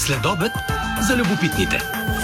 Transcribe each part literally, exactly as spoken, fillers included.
Следобед за любопитните.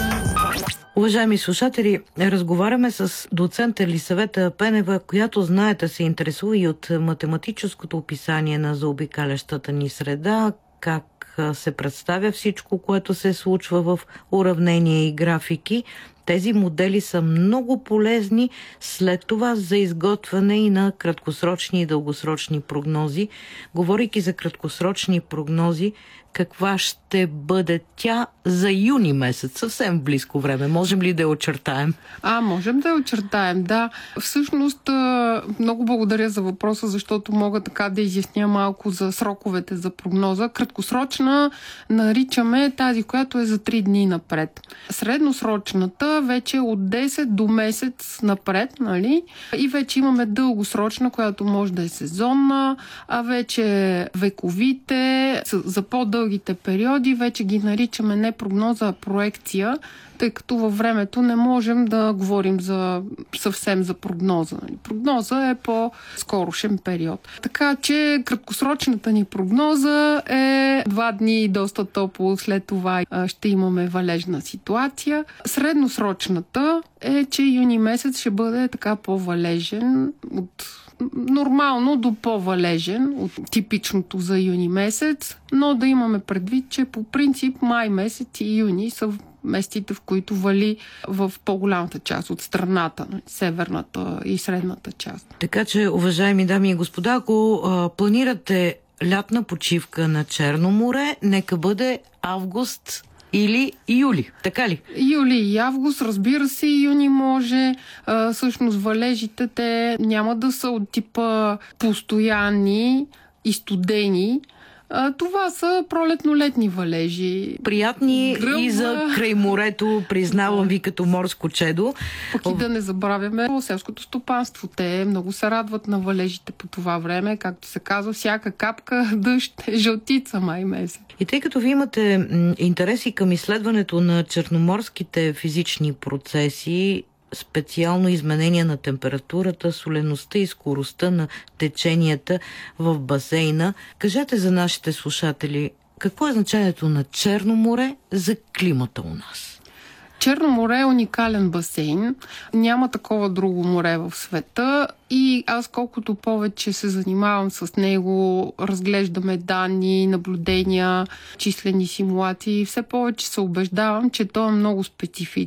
Уважаеми слушатели, разговаряме с доцент Елисавета Пенева, която, знаете, се интересува и от математическото описание на заобикалящата ни среда, как се представя всичко, което се случва в уравнения и графики. Тези модели са много полезни след това за изготвяне и на краткосрочни и дългосрочни прогнози. Говорейки за краткосрочни прогнози, каква ще бъде тя за юни месец, съвсем близко време? Можем ли да я очертаем? А, можем да я очертаем, да. Всъщност, много благодаря за въпроса, защото мога така да изясня малко за сроковете за прогноза. Краткосрочна наричаме тази, която е за три дни напред. Средносрочната вече е от десет до месец напред, нали? И вече имаме дългосрочна, която може да е сезонна, а вече вековите, за по-дългите периоди вече ги наричаме не прогноза, а проекция, тъй като във времето не можем да говорим за, съвсем за прогноза. Прогноза е по-скорошен период. Така че краткосрочната ни прогноза е два дни доста топло, след това ще имаме валежна ситуация. Средносрочната е, че юни месец ще бъде така по-валежен от нормално до по-валежен от типичното за юни месец, но да имаме предвид, че по принцип май месец и юни са месеците, в които вали в по-голямата част от страната, северната и средната част. Така че, уважаеми дами и господа, ако а, планирате лятна почивка на Черно море, нека бъде август или юли, така ли? Юли и август, разбира се, и юни може. А, всъщност валежите те няма да са от типа постоянни и студени. А, това са пролетно-летни валежи. Приятни Гръмва. И за край морето, признавам ви като морско чедо. Пък и да не забравяме селското стопанство. Те много се радват на валежите по това време. Както се казва, всяка капка дъжд е жълтица май месец. И тъй като ви имате интереси към изследването на черноморските физични процеси, специално изменения на температурата, солеността и скоростта на теченията в басейна, кажете за нашите слушатели, какво е значението на Черно море за климата у нас? Черно море е уникален басейн. Няма такова друго море в света и аз колкото повече се занимавам с него, разглеждаме данни, наблюдения, числени симулации, все повече се убеждавам, че то е много специфично.